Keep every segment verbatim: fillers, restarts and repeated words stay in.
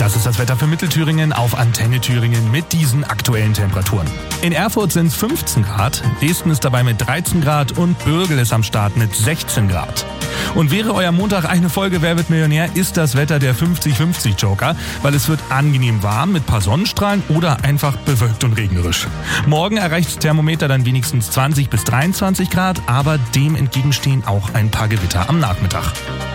das ist das Wetter für Mittelthüringen auf Antenne Thüringen mit diesen aktuellen Temperaturen. In Erfurt sind es fünfzehn Grad, Dresden ist dabei mit dreizehn Grad und Bürgel ist am Start mit sechzehn Grad. Und wäre euer Montag eine Folge Wer wird Millionär, ist das Wetter der fünfzig fünfzig Joker, weil es wird angenehm warm mit paar Sonnenstrahlen oder einfach bewölkt und regnerisch. Morgen erreicht das Thermometer dann wenigstens zwanzig bis dreiundzwanzig Grad, aber dem entgegenstehen auch ein paar Gewitter am Nachmittag.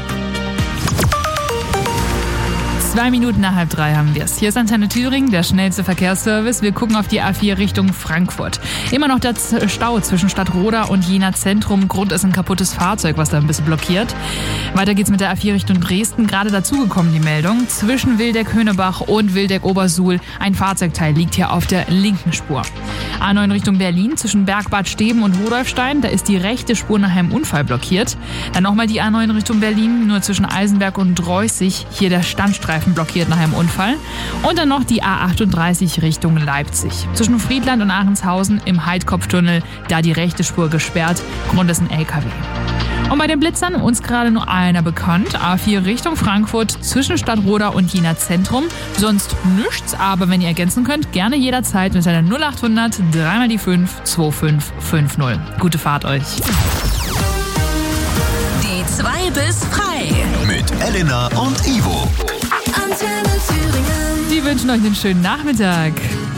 Zwei Minuten nach halb drei haben wir es. Hier ist Antenne Thüringen, der schnellste Verkehrsservice. Wir gucken auf die A vier Richtung Frankfurt. Immer noch der Stau zwischen Stadtroda und Jena Zentrum. Grund ist ein kaputtes Fahrzeug, was da ein bisschen blockiert. Weiter geht's mit der A vier Richtung Dresden. Gerade dazugekommen die Meldung. Zwischen Wildeck-Höhnebach und Wildeck-Obersuhl. Ein Fahrzeugteil liegt hier auf der linken Spur. A neun Richtung Berlin zwischen Bergbad Steben und Rudolfstein. Da ist die rechte Spur nach einem Unfall blockiert. Dann nochmal die A neun Richtung Berlin. Nur zwischen Eisenberg und Dreußig. Hier der Standstreifen blockiert nach einem Unfall. Und dann noch die A achtunddreißig Richtung Leipzig. Zwischen Friedland und Aachenshausen im Heidkopftunnel, da die rechte Spur gesperrt. Grund ist ein L K W. Und bei den Blitzern uns gerade nur einer bekannt. A vier Richtung Frankfurt zwischen Stadtroda und Jena Zentrum. Sonst nichts, aber wenn ihr ergänzen könnt, gerne jederzeit mit einer null achthundert drei mal die fünf zwei fünf fünf null. Gute Fahrt euch. Die zwei bis frei. Mit Elena und Ivo. Antenne Thüringen. Die wünschen euch einen schönen Nachmittag.